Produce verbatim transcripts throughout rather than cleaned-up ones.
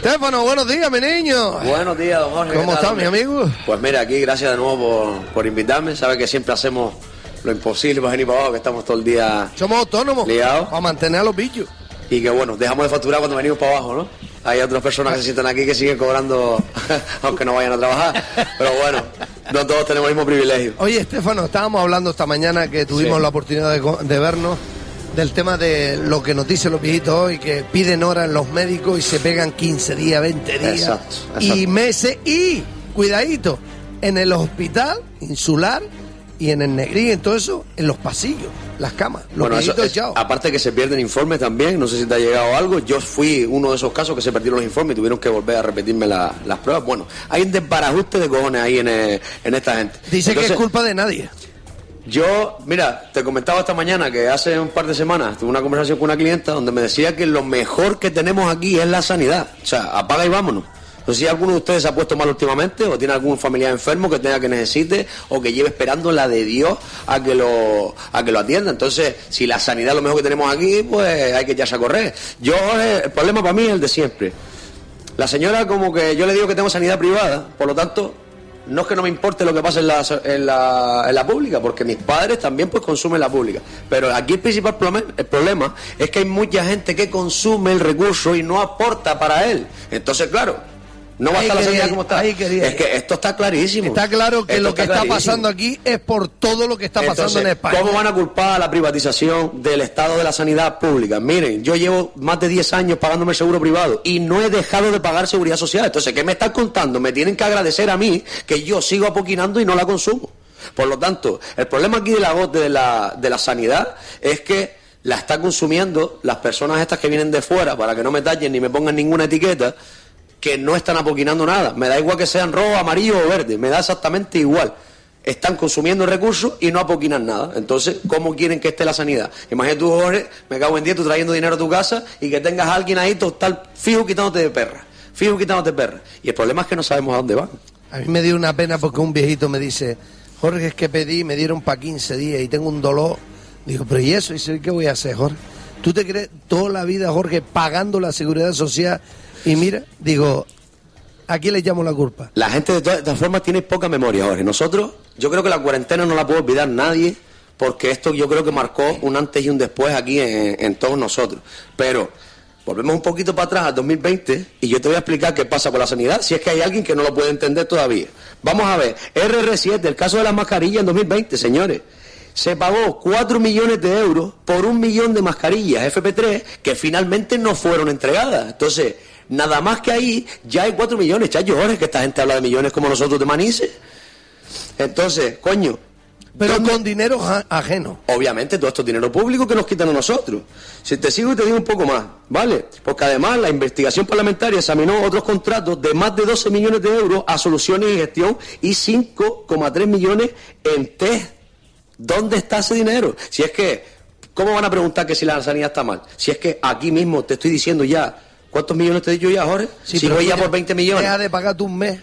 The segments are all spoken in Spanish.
Estéfano, buenos días, mi niño. Buenos días, don Jorge. ¿Cómo estás, mi amigo? Pues mira, aquí gracias de nuevo por, por invitarme. Sabes que siempre hacemos lo imposible para venir para abajo, que estamos todo el día Somos autónomos. liados. Para mantener a los bichos. Y que bueno, dejamos de facturar cuando venimos para abajo, ¿no? Hay otras personas que se sientan aquí que siguen cobrando aunque no vayan a trabajar. Pero bueno, no todos tenemos el mismo privilegio. Oye, Estéfano, estábamos hablando esta mañana que tuvimos Sí. la oportunidad de, co- de vernos del tema de lo que nos dicen los viejitos hoy, que piden horas en los médicos y se pegan quince días, veinte días Exacto, y exacto. meses. Y, cuidadito, en el hospital insular y en el Negrín, en todo eso, en los pasillos, las camas, los Bueno, eso viejitos es- echados. aparte que se pierden informes también, no sé si te ha llegado algo. Yo fui uno de esos casos que se perdieron los informes y tuvieron que volver a repetirme la- las pruebas. Bueno, hay un desbarajuste de cojones ahí en, eh, en esta gente. Dice que Entonces, es culpa de nadie. Yo, mira, te comentaba esta mañana que hace un par de semanas tuve una conversación con una clienta donde me decía que lo mejor que tenemos aquí es la sanidad. O sea, apaga y vámonos. No sé si alguno de ustedes se ha puesto mal últimamente o tiene algún familiar enfermo que tenga que necesite o que lleve esperando la de Dios a que lo a que lo atienda. Entonces, si la sanidad es lo mejor que tenemos aquí, pues hay que echarse a correr. Yo, eh, el problema para mí es el de siempre. La señora como que yo le digo que tengo sanidad privada, por lo tanto, no es que no me importe lo que pasa en la, en la, en la pública, porque mis padres también pues consumen la pública. Pero aquí el principal problema, el problema es que hay mucha gente que consume el recurso y no aporta para él. Entonces, claro, no va a Ahí estar la quería sanidad ir, como está. ahí quería Es ir. que esto está clarísimo. Está claro que Esto lo que está clarísimo. pasando aquí es por todo lo que está pasando Entonces, en España. ¿cómo van a culpar a la privatización del estado de la sanidad pública? Miren, yo llevo más de diez años pagándome el seguro privado y no he dejado de pagar seguridad social. Entonces, ¿qué me están contando? Me tienen que agradecer a mí que yo sigo apoquinando y no la consumo. Por lo tanto, el problema aquí de la, de la, de la sanidad es que la está consumiendo las personas estas que vienen de fuera, para que no me tallen ni me pongan ninguna etiqueta, que no están apoquinando nada. Me da igual que sean rojo, amarillo o verde, me da exactamente igual. Están consumiendo recursos y no apoquinan nada. Entonces, ¿cómo quieren que esté la sanidad? Imagínate tú, Jorge, me cago en día, tú trayendo dinero a tu casa y que tengas a alguien ahí total fijo quitándote de perra. Fijo quitándote de perra. Y el problema es que no sabemos a dónde van. A mí me dio una pena porque un viejito me dice, Jorge, es que pedí, me dieron para quince días y tengo un dolor. Digo, pero ¿y eso? Y dice, ¿qué voy a hacer, Jorge? ¿Tú te crees toda la vida, Jorge, pagando la seguridad social? Y mira, digo, ¿a quién le llamo la culpa? La gente de todas, de todas formas tiene poca memoria, Jorge. Nosotros, yo creo que la cuarentena no la puede olvidar nadie, porque esto yo creo que marcó un antes y un después aquí en, en todos nosotros. Pero volvemos un poquito para atrás al dos mil veinte y yo te voy a explicar qué pasa con la sanidad, si es que hay alguien que no lo puede entender todavía. Vamos a ver, R R siete, el caso de las mascarillas en dos mil veinte, señores. Se pagó cuatro millones de euros por un millón de mascarillas F P tres que finalmente no fueron entregadas. Entonces, nada más que ahí ya hay cuatro millones, chayo, Jorge, que esta gente habla de millones como nosotros de Manises. Entonces, coño. Pero ¿dónde? con dinero ja- ajeno. Obviamente todo esto es dinero público que nos quitan a nosotros. Si te sigo y te digo un poco más, ¿vale? Porque además la investigación parlamentaria examinó otros contratos de más de doce millones de euros a soluciones y gestión y cinco coma tres millones en test. ¿Dónde está ese dinero? Si es que, ¿cómo van a preguntar que si la sanidad está mal? Si es que aquí mismo te estoy diciendo ya, ¿cuántos millones te he dicho ya, Jorge? Sí, si pero voy ya coño, por veinte millones. Deja de pagar tú un mes.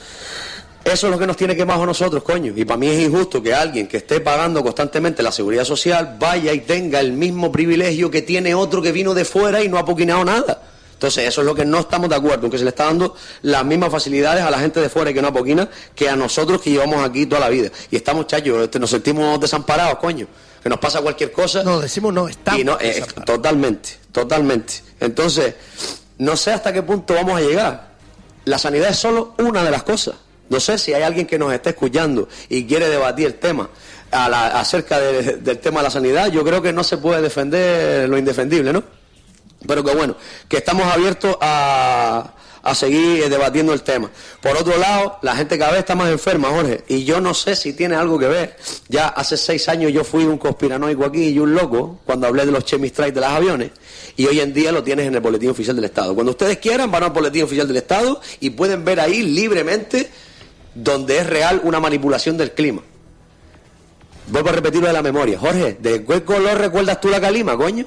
Eso es lo que nos tiene quemados a nosotros, coño. Y para mí es injusto que alguien que esté pagando constantemente la seguridad social vaya y tenga el mismo privilegio que tiene otro que vino de fuera y no ha apoquinado nada. Entonces, eso es lo que no estamos de acuerdo, aunque se le está dando las mismas facilidades a la gente de fuera y que no apoquina que a nosotros que llevamos aquí toda la vida. Y estamos, chayos, este, nos sentimos desamparados, coño. Que nos pasa cualquier cosa. No, decimos no, estamos Y no, eh, desamparados. totalmente, totalmente. Entonces, no sé hasta qué punto vamos a llegar. La sanidad es solo una de las cosas. No sé si hay alguien que nos esté escuchando y quiere debatir el tema a la- acerca de- del tema de la sanidad. Yo creo que no se puede defender lo indefendible, ¿no? Pero que bueno, que estamos abiertos a, a seguir eh, debatiendo el tema. Por otro lado, la gente cada vez está más enferma, Jorge, y yo no sé si tiene algo que ver. Ya hace seis años yo fui un conspiranoico aquí y un loco cuando hablé de los chemistrikes de los aviones, y hoy en día lo tienes en el Boletín Oficial del Estado. Cuando ustedes quieran, van al Boletín Oficial del Estado y pueden ver ahí libremente donde es real una manipulación del clima. Vuelvo a repetirlo de la memoria. Jorge, ¿de qué color recuerdas tú la calima, coño?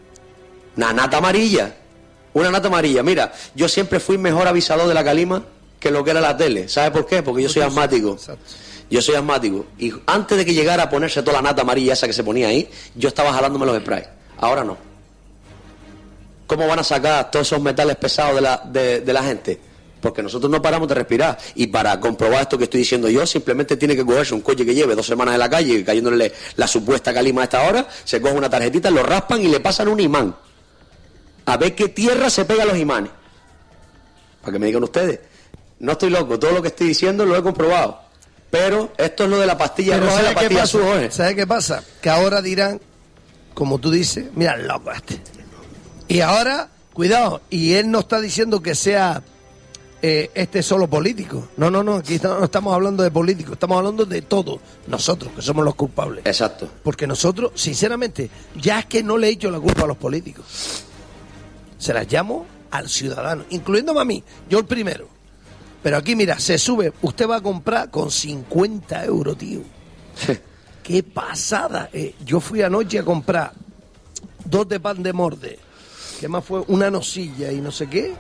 Una nata amarilla. Una nata amarilla. Mira, yo siempre fui mejor avisador de la calima que lo que era la tele. ¿Sabe por qué? Porque yo soy asmático. Yo soy asmático. Y antes de que llegara a ponerse toda la nata amarilla esa que se ponía ahí, yo estaba jalándome los sprays. Ahora no. ¿Cómo van a sacar todos esos metales pesados de la, de, de la gente? Porque nosotros no paramos de respirar. Y para comprobar esto que estoy diciendo yo, simplemente tiene que cogerse un coche que lleve dos semanas en la calle, cayéndole la supuesta calima a esta hora, se coge una tarjetita, lo raspan y le pasan un imán. A ver qué tierra se pega a los imanes. Para que me digan ustedes. No estoy loco, todo lo que estoy diciendo lo he comprobado. Pero esto es lo de la pastilla roja y la pastilla azul. ¿Sabes qué pasa? Que ahora dirán, como tú dices, mira el loco este. Y ahora, cuidado, y él no está diciendo que sea eh, este solo político. No, no, no, aquí no estamos hablando de políticos, estamos hablando de todos nosotros, que somos los culpables. Exacto. Porque nosotros, sinceramente, ya es que no le he hecho la culpa a los políticos. Se las llamo al ciudadano, incluyéndome a mí, yo el primero. Pero aquí, mira, se sube, usted va a comprar con cincuenta euros, tío. ¡Qué pasada! Eh, yo fui anoche a comprar dos de pan de morde, que más fue una nocilla y no sé qué.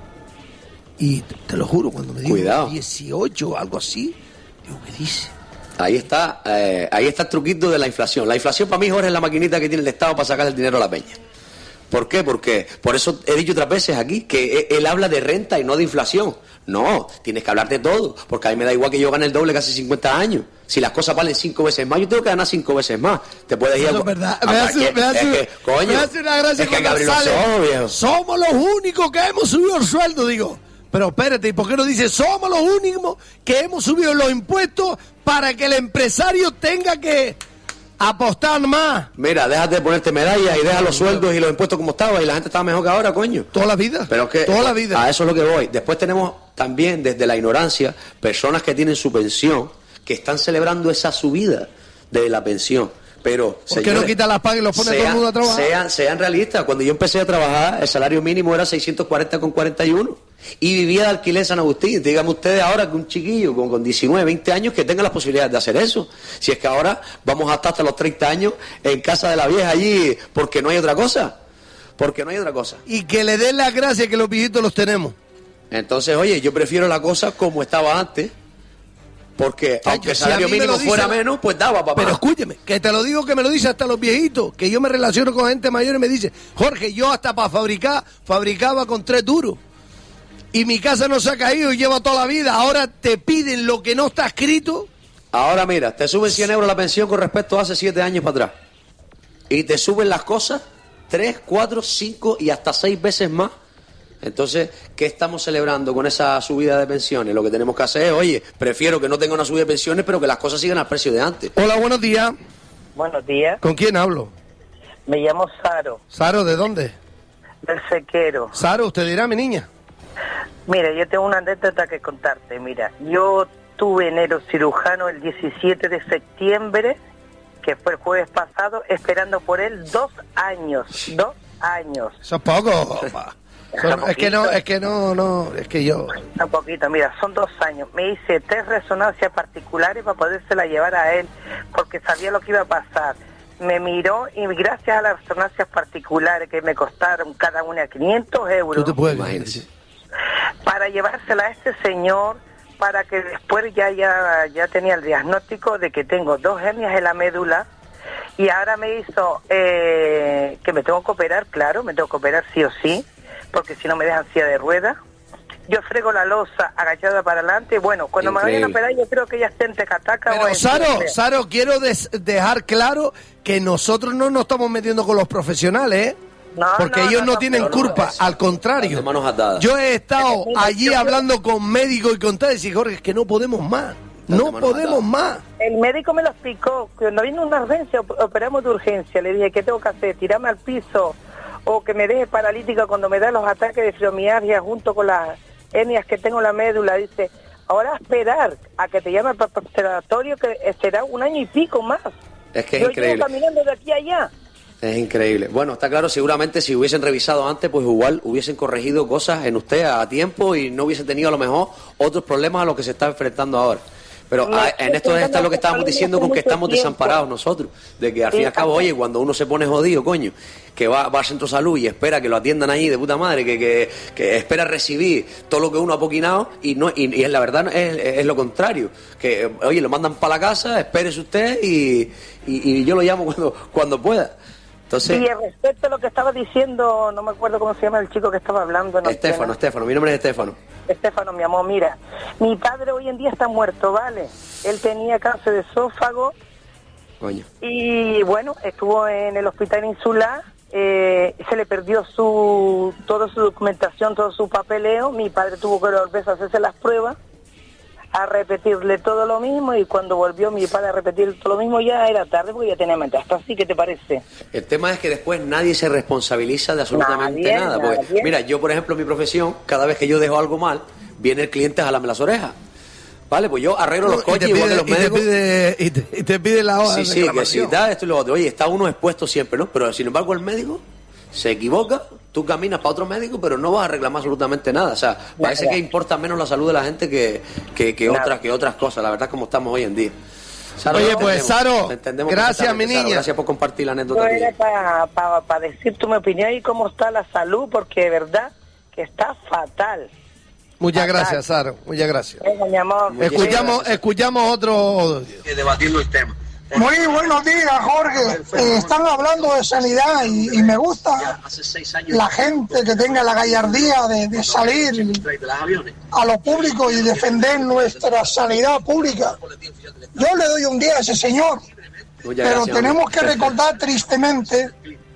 Y te, te lo juro, cuando me dijo Cuidado. dieciocho o algo así, digo, ¿qué dice? Ahí está, eh, ahí está el truquito de la inflación. La inflación para mí, Jorge, es la maquinita que tiene el Estado para sacar el dinero a la peña. ¿Por qué? Porque, por eso he dicho otras veces aquí, que él habla de renta y no de inflación. No, tienes que hablar de todo, porque a mí me da igual que yo gane el doble casi cincuenta años. Si las cosas valen cinco veces más, yo tengo que ganar cinco veces más. Te puedes ir a... Eso es verdad. Me hace, me hace, es que, coño, me hace una gracia es que hay que cuando abrir los sale, ojos, viejo. Somos los únicos que hemos subido el sueldo, digo. Pero espérate, ¿y por qué no dice somos los únicos que hemos subido los impuestos para que el empresario tenga que apostar más? Mira, déjate de ponerte medallas y deja los sueldos y los impuestos como estaba y la gente estaba mejor que ahora, coño. Toda la vida. Pero es que toda la vida. A eso es lo que voy. Después tenemos también, desde la ignorancia, personas que tienen su pensión, que están celebrando esa subida de la pensión. Pero, ¿por qué no quitan las pagas y los pone sean, todo el mundo a trabajar? Sean, sean realistas. Cuando yo empecé a trabajar, el salario mínimo era seiscientos cuarenta con cuarenta y uno. Y vivía de alquiler en San Agustín. Díganme ustedes ahora que un chiquillo con, con diecinueve, veinte años que tenga la posibilidad de hacer eso. Si es que ahora vamos hasta, hasta los treinta años en casa de la vieja allí, porque no hay otra cosa. Porque no hay otra cosa. Y que le den las gracias que los viejitos los tenemos. Entonces, oye, yo prefiero la cosa como estaba antes. Porque Chacho, aunque el si salario a mí me mínimo lo dice, fuera menos, pues daba, papá. Pero escúcheme, que te lo digo que me lo dice hasta los viejitos, que yo me relaciono con gente mayor y me dice, Jorge, yo hasta para fabricar, fabricaba con tres duros. Y mi casa no se ha caído y lleva toda la vida. Ahora te piden lo que no está escrito. Ahora mira, te suben cien euros la pensión con respecto a hace siete años para atrás. Y te suben las cosas tres, cuatro, cinco y hasta seis veces más. Entonces, ¿qué estamos celebrando con esa subida de pensiones? Lo que tenemos que hacer es, oye, prefiero que no tenga una subida de pensiones, pero que las cosas sigan al precio de antes. Hola, buenos días. Buenos días. ¿Con quién hablo? Me llamo Saro. Saro, ¿de dónde? Del Sequero. Saro, usted dirá, mi niña. Mira, yo tengo una anécdota que contarte. Mira, yo tuve neurocirujano el diecisiete de septiembre, que fue el jueves pasado, esperando por él dos años. Dos años. Eso es poco, papá. Son, es que no, es que no, no, es que yo... Un poquito, mira, son dos años. Me hice tres resonancias particulares para podérsela llevar a él, porque sabía lo que iba a pasar. Me miró y gracias a las resonancias particulares que me costaron cada una quinientos euros... Tú te puedes imaginar. Para llevársela a este señor, para que después ya, ya, ya tenía el diagnóstico de que tengo dos hernias en la médula, y ahora me hizo eh, que me tengo que operar, claro, me tengo que operar sí o sí, porque si no me dejan silla de ruedas. Yo frego la losa agachada para adelante. Bueno, cuando Increíble. me vayan a operar, yo creo que ya esté en Tecataca. Pero o en Saro, Chile. Saro, quiero des- dejar claro que nosotros no nos estamos metiendo con los profesionales, ¿eh? No, Porque no, ellos no, no, no, tienen pero no, culpa, eso. al contrario. Están de manos atadas. Yo he estado Mira, allí yo- hablando con médicos y con tal, y decir, Jorge, es que no podemos más. de No manos podemos atadas. más. El médico me lo explicó. Cuando vino una urgencia, op- operamos de urgencia. Le dije, ¿qué tengo que hacer? ¿Tirarme al piso o que me deje paralítica cuando me da los ataques de fibromialgia junto con las hernias que tengo en la médula? Dice, ahora esperar a que te llame el preparatorio, que será un año y pico más. Es que es Yo increíble. llevo caminando de aquí a allá. Es increíble. Bueno, está claro, seguramente si hubiesen revisado antes, pues igual hubiesen corregido cosas en usted a tiempo y no hubiesen tenido a lo mejor otros problemas a los que se está enfrentando ahora. Pero No, a- estoy en esto está lo que estábamos intentando diciendo con que hace estamos mucho tiempo. desamparados nosotros. De que al fin y al Sí, cabo, exacto. oye, cuando uno se pone jodido, coño, que va, va al centro de salud y espera que lo atiendan ahí de puta madre, que, que, que espera recibir todo lo que uno ha poquinado y no y, y la verdad es, es lo contrario. Que, oye, lo mandan para la casa, espérese usted y, y, y yo lo llamo cuando, cuando pueda. Entonces, y respecto a lo que estaba diciendo, no me acuerdo cómo se llama el chico que estaba hablando. No Estefano, Estefano, mi nombre es Estefano. Estefano, mi amor, mira, mi padre hoy en día está muerto, ¿vale? Él tenía cáncer de esófago. Coño. Y bueno, estuvo en el hospital insular, eh, se le perdió su toda su documentación, todo su papeleo. Mi padre tuvo que volver a hacerse las pruebas, a repetirle todo lo mismo, y cuando volvió mi padre a repetir todo lo mismo ya era tarde porque ya tenía metástasis. ¿Así qué te parece? El tema es que después nadie se responsabiliza de absolutamente Nadie, nada. Porque, nadie. mira, yo por ejemplo en mi profesión, cada vez que yo dejo algo mal, viene el cliente a jalarme las orejas. Vale, pues yo arreglo los coches igual que los médicos. Y te pide, y te, y te pide la hoja Sí, de sí, que reclamación. si da esto y lo otro. Oye, está uno expuesto siempre, ¿no? Pero sin embargo el médico se equivoca, tú caminas para otro médico, pero no vas a reclamar absolutamente nada. O sea, parece que importa menos la salud de la gente que, que, que otras que otras cosas. La verdad es como estamos hoy en día. Saro, Oye, te pues, entendemos, Saro, te entendemos gracias, perfectamente, mi Saro, niña. gracias por compartir la anécdota Yo tuya. era para pa, pa decirte mi opinión y cómo está la salud, porque de verdad que está fatal. Muchas Fatal. gracias, Saro. Muchas gracias. Venga, mi amor. Muchísimas Escuchamos, gracias. escuchamos otro. Debatiendo el tema. Muy buenos días, Jorge. Eh, están hablando de sanidad y, y me gusta la gente que tenga la gallardía de, de salir a lo público y defender nuestra sanidad pública. Yo le doy un día a ese señor, Muchas pero gracias, tenemos hombre. que recordar tristemente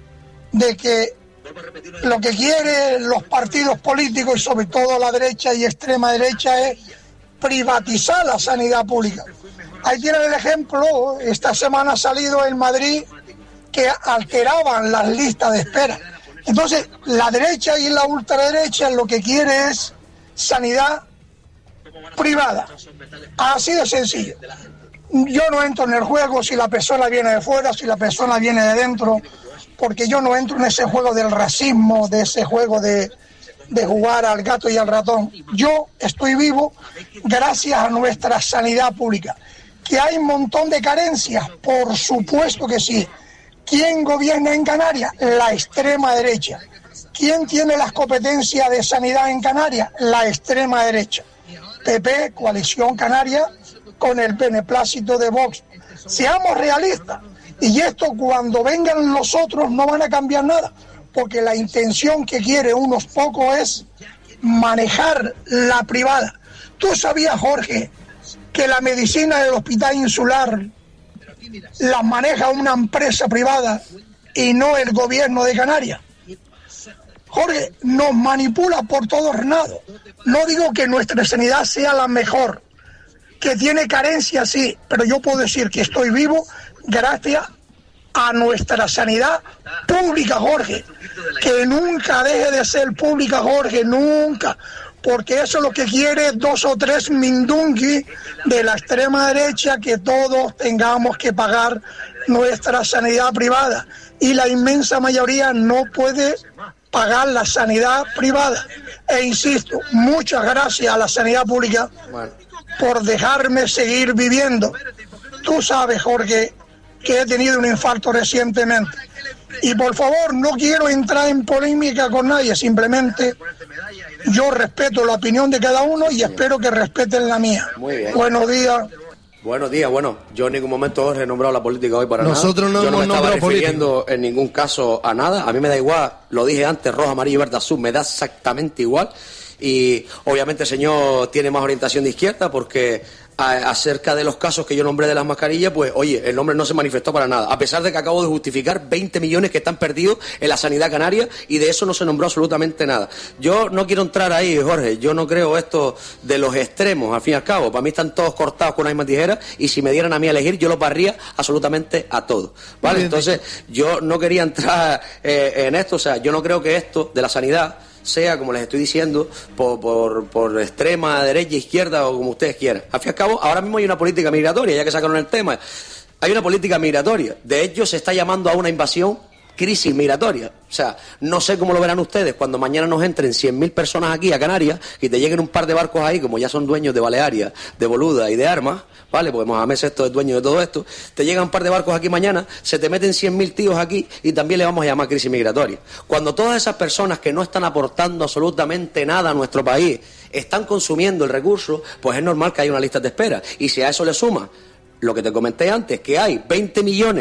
de que lo que quieren los partidos políticos y sobre todo la derecha y extrema derecha es privatizar la sanidad pública. Ahí tienen el ejemplo, esta semana ha salido en Madrid que alteraban las listas de espera. Entonces, la derecha y la ultraderecha lo que quiere es sanidad privada. Así de sencillo. Yo no entro en el juego si la persona viene de fuera, si la persona viene de dentro, porque yo no entro en ese juego del racismo, de ese juego de, de jugar al gato y al ratón. Yo estoy vivo gracias a nuestra sanidad pública. ¿Que hay un montón de carencias? Por supuesto que sí. ¿Quién gobierna en Canarias? La extrema derecha. ¿Quién tiene las competencias de sanidad en Canarias? La extrema derecha. P P, Coalición Canaria, con el beneplácito de Vox. Seamos realistas. Y esto cuando vengan los otros no van a cambiar nada, porque la intención que quiere unos pocos es manejar la privada. ¿Tú sabías, Jorge, que la medicina del Hospital Insular la maneja una empresa privada y no el gobierno de Canarias? Jorge, nos manipula por todos lados. No digo que nuestra sanidad sea la mejor, que tiene carencias, sí, pero yo puedo decir que estoy vivo gracias a nuestra sanidad pública, Jorge, que nunca deje de ser pública, Jorge, nunca, porque eso es lo que quiere dos o tres mindungui de la extrema derecha, que todos tengamos que pagar nuestra sanidad privada, y la inmensa mayoría no puede pagar la sanidad privada. E insisto, muchas gracias a la sanidad pública por dejarme seguir viviendo. Tú sabes, Jorge, que he tenido un infarto recientemente. Y por favor, no quiero entrar en polémica con nadie, simplemente yo respeto la opinión de cada uno y espero que respeten la mía. Muy bien. Buenos días. Buenos días, bueno, yo en ningún momento he nombrado la política hoy para Nosotros nada. no Yo no me hemos estaba nombrado refiriendo en ningún caso a nada. A mí me da igual, lo dije antes, rojo, amarillo, verde, azul, me da exactamente igual. Y obviamente el señor tiene más orientación de izquierda porque a, acerca de los casos que yo nombré de las mascarillas, pues oye, el hombre no se manifestó para nada, a pesar de que acabo de justificar veinte millones que están perdidos en la sanidad canaria y de eso no se nombró absolutamente nada. Yo no quiero entrar ahí, Jorge, yo no creo esto de los extremos, al fin y al cabo, para mí están todos cortados con una misma tijera y si me dieran a mí a elegir yo los barría absolutamente a todos, ¿vale? Entonces yo no quería entrar eh, en esto, o sea, yo no creo que esto de la sanidad sea, como les estoy diciendo, por, por, por extrema, derecha, izquierda o como ustedes quieran. Al fin y al cabo, ahora mismo hay una política migratoria, ya que sacaron el tema. Hay una política migratoria. De hecho, se está llamando a una invasión crisis migratoria. O sea, no sé cómo lo verán ustedes cuando mañana nos entren cien mil personas aquí a Canarias y te lleguen un par de barcos ahí, como ya son dueños de Balearia, de Boluda y de Armas, ¿vale? Porque Mohamed esto es dueño de todo esto. Te llegan un par de barcos aquí mañana, se te meten cien mil tíos aquí y también le vamos a llamar crisis migratoria. Cuando todas esas personas que no están aportando absolutamente nada a nuestro país están consumiendo el recurso, pues es normal que haya una lista de espera. Y si a eso le suma lo que te comenté antes, que hay veinte millones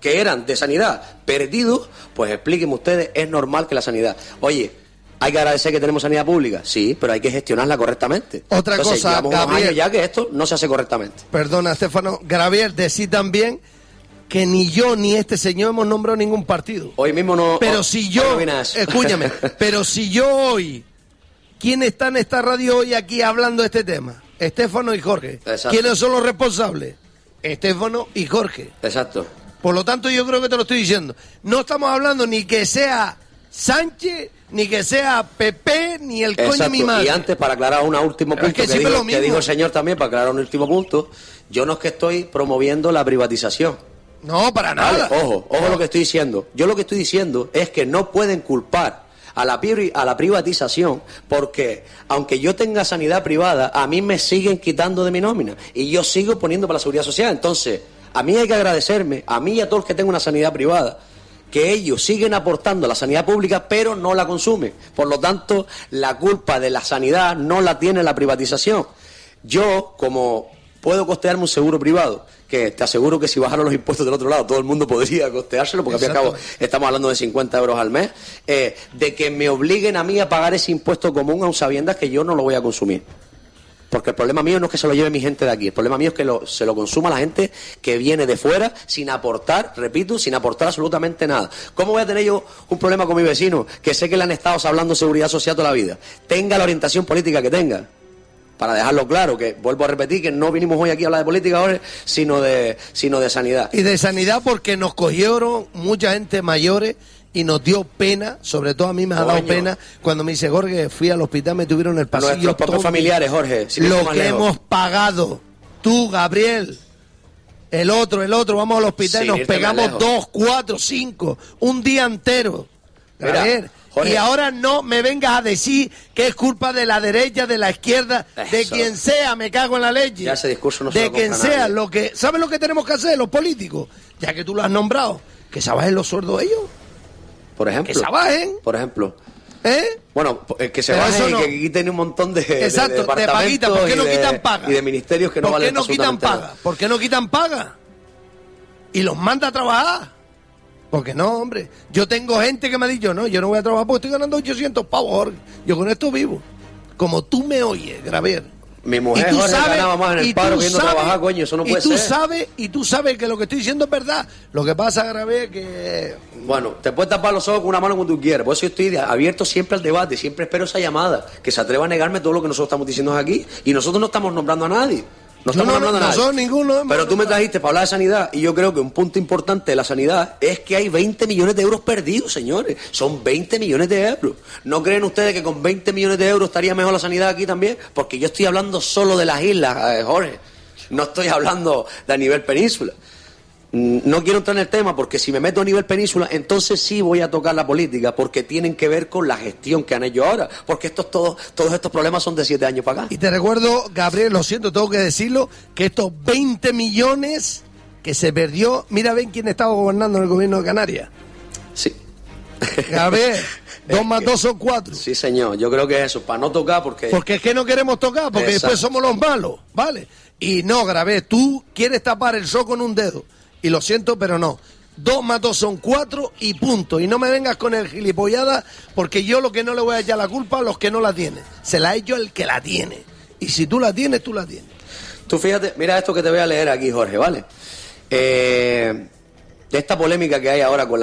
que eran de sanidad perdidos, pues explíquenme ustedes, es normal que la sanidad... Oye, ¿hay que agradecer que tenemos sanidad pública? Sí, pero hay que gestionarla correctamente. Otra Entonces, cosa, llevamos unos Gabriel, años ya que esto no se hace correctamente. Perdona, Estefano, Gabriel, decir también que ni yo ni este señor hemos nombrado ningún partido. Hoy mismo no... Pero oh, si yo... Escúchame, pero si yo hoy... ¿Quién está en esta radio hoy aquí hablando de este tema? Estefano y Jorge. Exacto. ¿Quiénes son los responsables? Estefano y Jorge. Exacto. Por lo tanto, yo creo que te lo estoy diciendo. No estamos hablando ni que sea Sánchez, ni que sea P P, ni el coño de mi madre. Y antes, para aclarar un último punto es que, que, dijo, lo que dijo el señor también, para aclarar un último punto, yo no es que estoy promoviendo la privatización. No, para nada. Vale, ojo, ojo lo que estoy diciendo. Yo lo que estoy diciendo es que no pueden culpar a la, a la privatización, porque aunque yo tenga sanidad privada, a mí me siguen quitando de mi nómina y yo sigo poniendo para la seguridad social. Entonces, a mí hay que agradecerme, a mí y a todos los que tengan una sanidad privada, que ellos siguen aportando a la sanidad pública, pero no la consumen. Por lo tanto, la culpa de la sanidad no la tiene la privatización. Yo, como puedo costearme un seguro privado, que te aseguro que si bajaron los impuestos del otro lado, todo el mundo podría costeárselo, porque al fin y al cabo estamos hablando de cincuenta euros al mes, eh, de que me obliguen a mí a pagar ese impuesto común, aun sabiendas que yo no lo voy a consumir. Porque el problema mío no es que se lo lleve mi gente de aquí, el problema mío es que lo, se lo consuma la gente que viene de fuera sin aportar, repito, sin aportar absolutamente nada. ¿Cómo voy a tener yo un problema con mi vecino, que sé que le han estado hablando seguridad social toda la vida? Tenga la orientación política que tenga. Para dejarlo claro, que vuelvo a repetir que no vinimos hoy aquí a hablar de política ahora, sino de, sino de sanidad. Y de sanidad porque nos cogieron mucha gente mayores y nos dio pena, sobre todo a mí me ha Coño. dado pena, cuando me dice Jorge, fui al hospital, me tuvieron en el pasillo. Nuestros propios familiares, Jorge. Si lo que lejos. hemos pagado, tú, Gabriel, el otro, el otro, vamos al hospital sí, y nos pegamos dos, cuatro, cinco, un día entero. Gabriel. Mira, Jorge. Y ahora no me vengas a decir que es culpa de la derecha, de la izquierda, Eso. de quien sea, me cago en la leche. Ya ese discurso no se de lo quien sea, nadie. lo que, ¿sabes lo que tenemos que hacer los políticos? Ya que tú lo has nombrado, que se bajen los sueldos ellos. Por ejemplo. Que se bajen. Por ejemplo. ¿Eh? Bueno, que se Pero bajen no. y que quiten un montón de, Exacto, de, de departamentos de paguita, ¿por qué no de, quitan paga? Y de ministerios que no ¿Por qué valen no quitan paga? nada. ¿Por qué no quitan paga? Y los manda a trabajar. Porque no, hombre. Yo tengo gente que me ha dicho, no, yo no voy a trabajar porque estoy ganando ochocientos pavos, Jorge. Yo con esto vivo. Como tú me oyes, Gravier. Mi mujer Jorge sabes, ganaba más en el paro que yendo a trabajar, coño, eso no puede y tú ser. Sabes, y tú sabes que lo que estoy diciendo es verdad. Lo que pasa, Gravier, que... Bueno, te puedes tapar los ojos con una mano como tú quieras. Por eso yo estoy abierto siempre al debate, siempre espero esa llamada, que se atreva a negarme todo lo que nosotros estamos diciendo aquí. Y nosotros no estamos nombrando a nadie. No estamos no, no, hablando no, de nada. No ninguno, Pero tú me trajiste para hablar de sanidad y yo creo que un punto importante de la sanidad es que hay veinte millones de euros perdidos, señores. Son veinte millones de euros. ¿No creen ustedes que con veinte millones de euros estaría mejor la sanidad aquí también? Porque yo estoy hablando solo de las islas, eh, Jorge. No estoy hablando de a nivel península. No quiero entrar en el tema porque si me meto a nivel península, entonces sí voy a tocar la política porque tienen que ver con la gestión que han hecho ahora. Porque estos todos, todos estos problemas son de siete años para acá. Y te recuerdo, Gabriel, lo siento, tengo que decirlo, que estos veinte millones que se perdió, mira, ven quién estaba gobernando en el gobierno de Canarias. Sí. Gabriel, dos más dos son cuatro. Sí, señor, yo creo que es eso, para no tocar porque... Porque es que no queremos tocar, porque Exacto. después somos los malos, ¿vale? Y no, Gabriel, tú quieres tapar el sol con un dedo. Y lo siento, pero no. Dos más dos son cuatro y punto. Y no me vengas con el gilipollada, porque yo lo que no le voy a echar la culpa a los que no la tienen. Se la he hecho el que la tiene. Y si tú la tienes, tú la tienes. Tú fíjate, mira esto que te voy a leer aquí, Jorge, ¿vale? Eh, esta polémica que hay ahora con la